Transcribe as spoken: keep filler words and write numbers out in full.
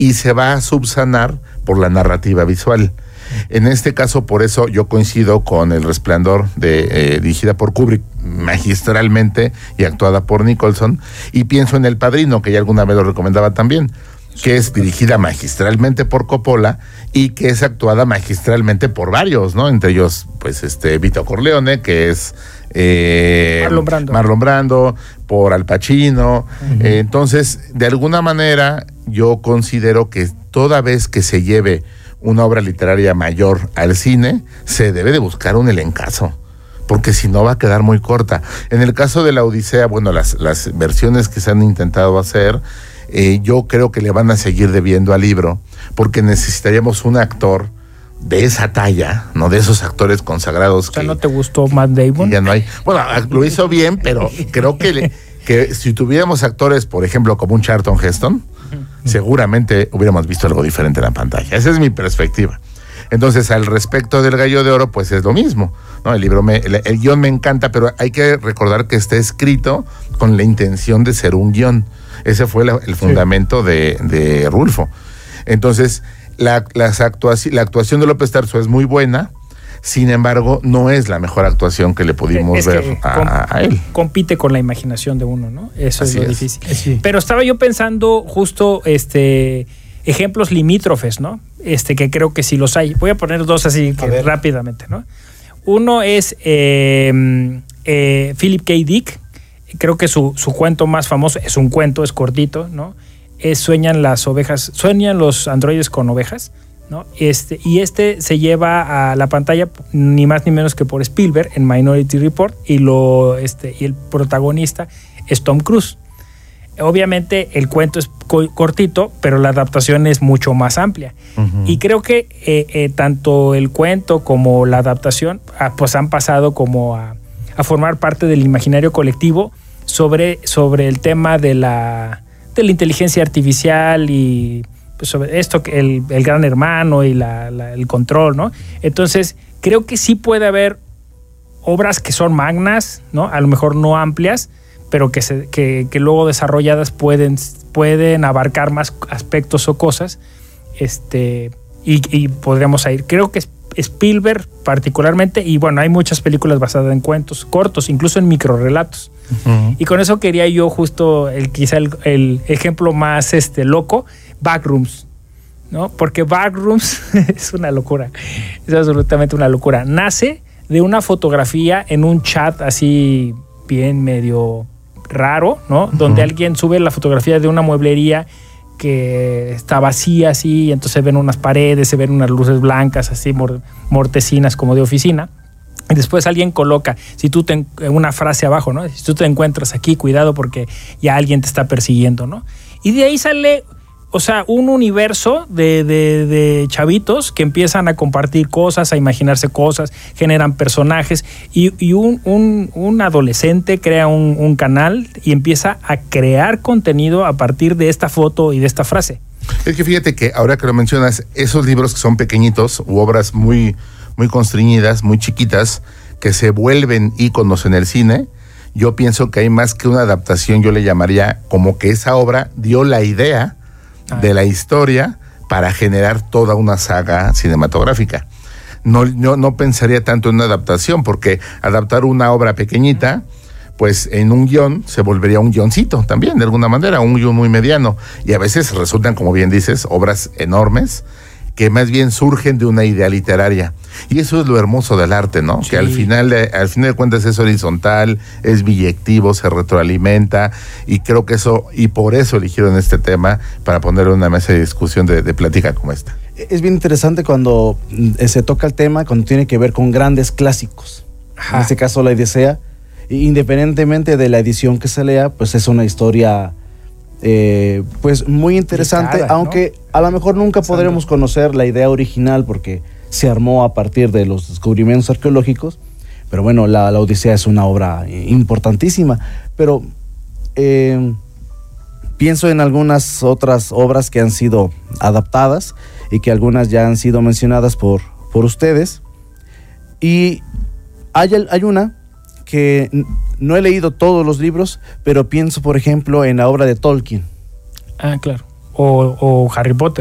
y se va a subsanar por la narrativa visual. En este caso, por eso yo coincido con El Resplandor, de, eh, dirigida por Kubrick magistralmente y actuada por Nicholson, y pienso en El Padrino, que ya alguna vez lo recomendaba también, que es dirigida magistralmente por Coppola y que es actuada magistralmente por varios, ¿no? Entre ellos, pues, este Vito Corleone, que es eh, Marlon Brando. Marlon Brando, por Al Pacino. Uh-huh. Eh, entonces, de alguna manera, yo considero que toda vez que se lleve una obra literaria mayor al cine, se debe de buscar un elencazo, porque si no va a quedar muy corta. En el caso de La Odisea, bueno, las, las versiones que se han intentado hacer, eh, yo creo que le van a seguir debiendo al libro, porque necesitaríamos un actor de esa talla, no de esos actores consagrados. O sea, que, ¿no te gustó Matt Damon? Ya no hay. Bueno, lo hizo bien, pero creo que, le, que si tuviéramos actores, por ejemplo, como un Charlton Heston, seguramente hubiéramos visto algo diferente en la pantalla. Esa es mi perspectiva. Entonces, al respecto del Gallo de Oro, pues es lo mismo, ¿no? El libro, me, el, el guión me encanta, pero hay que recordar que está escrito con la intención de ser un guión. Ese fue la, el fundamento sí. de, de Rulfo. Entonces, la, las actuaci- la actuación de López Tarso es muy buena, sin embargo, no es la mejor actuación que le pudimos es ver que a, com- a él. Compite con la imaginación de uno, ¿no? Eso Así es lo es. difícil. Sí. Pero estaba yo pensando justo este ejemplos limítrofes, ¿no? Este que creo que sí los hay. Voy a poner dos así que rápidamente, ¿no? Uno es eh, eh, Philip K. Dick. Creo que su, su cuento más famoso es un cuento, es cortito, ¿no? Es Sueñan las ovejas, sueñan los androides con ovejas, ¿no? Este, y este se lleva a la pantalla ni más ni menos que por Spielberg en Minority Report, y, lo, este, y el protagonista es Tom Cruise. Obviamente el cuento es co- cortito, pero la adaptación es mucho más amplia. Uh-huh. Y creo que eh, eh, tanto el cuento como la adaptación ah, pues han pasado como a, a formar parte del imaginario colectivo sobre, sobre el tema de la, de la inteligencia artificial y pues, sobre esto, el, el gran hermano y la, la, el control, ¿no? Entonces creo que sí puede haber obras que son magnas, ¿no? A lo mejor no amplias, pero que, se, que, que luego desarrolladas pueden, pueden abarcar más aspectos o cosas, este, y, y podríamos ir. Creo que Spielberg particularmente, y bueno, hay muchas películas basadas en cuentos cortos, incluso en microrelatos. Uh-huh. Y con eso quería yo justo, el, quizá el, el ejemplo más este, loco, Backrooms, ¿no? Porque Backrooms es una locura, es absolutamente una locura. Nace de una fotografía en un chat así bien medio raro, ¿no? Uh-huh. Donde alguien sube la fotografía de una mueblería que está vacía así, y entonces se ven unas paredes, se ven unas luces blancas así mor- mortecinas como de oficina. Y después alguien coloca, si tú te, una frase abajo, ¿no? Si tú te encuentras aquí, cuidado porque ya alguien te está persiguiendo, ¿no? Y de ahí sale, o sea, un universo de, de, de chavitos que empiezan a compartir cosas, a imaginarse cosas, generan personajes, y, y un, un, un adolescente crea un, un canal y empieza a crear contenido a partir de esta foto y de esta frase. Es que fíjate que ahora que lo mencionas, esos libros que son pequeñitos u obras muy, muy constriñidas, muy chiquitas, que se vuelven íconos en el cine, yo pienso que hay más que una adaptación, yo le llamaría como que esa obra dio la idea de la historia para generar toda una saga cinematográfica. No, no, no pensaría tanto en una adaptación, porque adaptar una obra pequeñita, pues en un guión se volvería un guioncito también, de alguna manera, un guión muy mediano. Y a veces resultan, como bien dices, obras enormes que más bien surgen de una idea literaria. Y eso es lo hermoso del arte, ¿no? Sí. Que al final, de, al final de cuentas es horizontal, es biyectivo, se retroalimenta, y creo que eso, y por eso eligieron este tema para ponerlo en una mesa de discusión de, de plática como esta. Es bien interesante cuando se toca el tema, cuando tiene que ver con grandes clásicos. Ajá. En este caso La Odisea, independientemente de la edición que se lea, pues es una historia Eh, pues muy interesante, Picada, aunque ¿no? a lo mejor nunca Pensando. podremos conocer la idea original porque se armó a partir de los descubrimientos arqueológicos, pero bueno, la, la Odisea es una obra importantísima, pero eh, pienso en algunas otras obras que han sido adaptadas y que algunas ya han sido mencionadas por, por ustedes, y hay, hay una que no he leído todos los libros, pero pienso, por ejemplo, en la obra de Tolkien. Ah, claro. o, o Harry Potter.